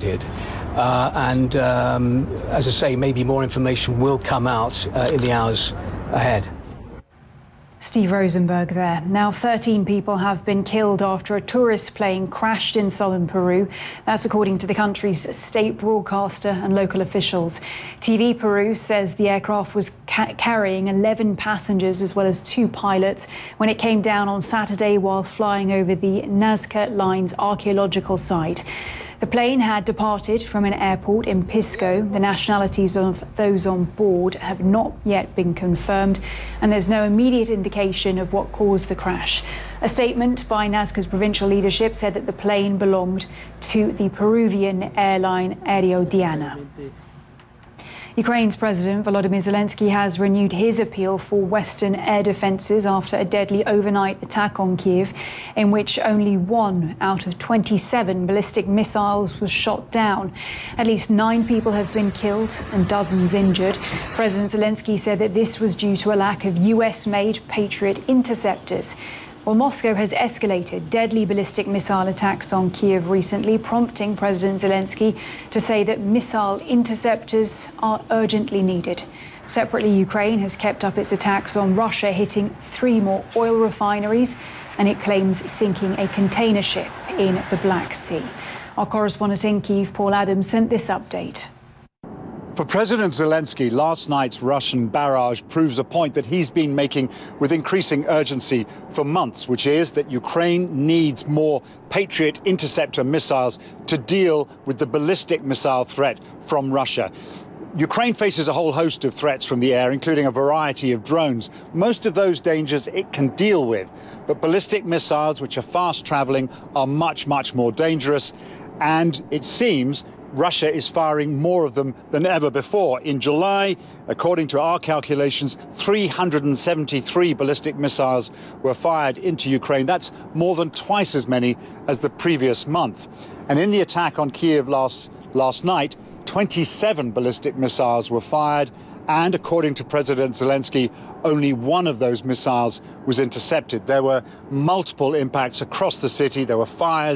targeted. As I say, maybe more information will come out in the hours ahead. Steve Rosenberg there. Now 13 people have been killed after a tourist plane crashed in southern Peru. That's according to the country's state broadcaster and local officials. TV Peru says the aircraft was carrying 11 passengers as well as 2 pilots when it came down on Saturday while flying over the Nazca Line's archaeological site. The plane had departed from an airport in Pisco. The nationalities of those on board have not yet been confirmed, and there's no immediate indication of what caused the crash. A statement by Nazca's provincial leadership said that the plane belonged to the Peruvian airline Aerodiana. Ukraine's President Volodymyr Zelensky has renewed his appeal for Western air defences after a deadly overnight attack on Kyiv, in which only 1 out of 27 ballistic missiles was shot down. At least 9 people have been killed and dozens injured. President Zelensky said that this was due to a lack of US-made Patriot interceptors. Well, Moscow has escalated deadly ballistic missile attacks on Kyiv recently, prompting President Zelensky to say that missile interceptors are urgently needed. Separately, Ukraine has kept up its attacks on Russia, hitting 3 more oil refineries, and it claims sinking a container ship in the Black Sea. Our correspondent in Kyiv, Paul Adams, sent this update. For President Zelensky, last night's Russian barrage proves a point that he's been making with increasing urgency for months, which is that Ukraine needs more Patriot interceptor missiles to deal with the ballistic missile threat from Russia. Ukraine faces a whole host of threats from the air, including a variety of drones. Most of those dangers it can deal with, but ballistic missiles, which are fast-traveling, are much, much more dangerous, and it seems Russia is firing more of them than ever before. In July, according to our calculations, 373 ballistic missiles were fired into Ukraine. That's more than twice as many as the previous month. And in the attack on Kyiv last night, 27 ballistic missiles were fired. And according to President Zelensky, only 1 of those missiles was intercepted. There were multiple impacts across the city. There were fires.